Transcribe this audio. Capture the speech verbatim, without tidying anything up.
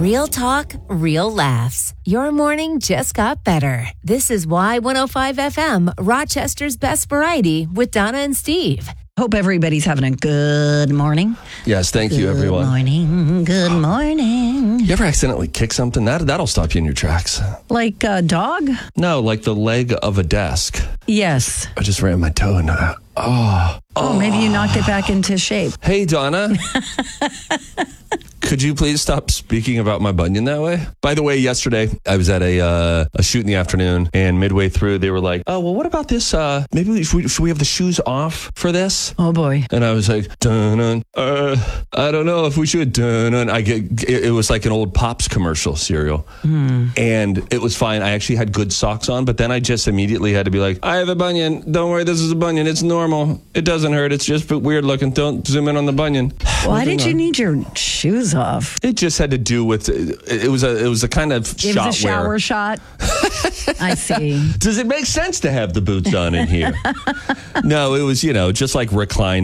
Real talk, real laughs. Your morning just got better. This is Y one oh five F M, Rochester's best variety with Donna and Steve. Hope everybody's having a good morning. Yes, thank good you, everyone. Good morning. Good morning. You ever accidentally kick something? That, that'll stop you in your tracks. Like a dog? No, like the leg of a desk. Yes. I just ran my toe in that. Oh. Oh, maybe you knocked it back into shape. Hey, Donna. Could you please stop speaking about my bunion that way? By the way, yesterday I was at a uh, a shoot in the afternoon, and midway through they were like, "Oh, well, what about this? Uh, maybe we, should, we, should we have the shoes off for this?" Oh boy! And I was like, "Dun dun, uh, I don't know if we should." Dun dun. I get it, it was like an old Pops commercial cereal, hmm. and it was fine. I actually had good socks on, but then I just immediately had to be like, "I have a bunion. Don't worry, this is a bunion. It's normal. It doesn't hurt. It's just weird looking. Don't zoom in on the bunion." Why did on. you need your shoes off? It just had to do with it was a it was a kind of it shot was a shower where, shot. I see. Does it make sense to have the boots on in here? No, it was, you know, just like reclining.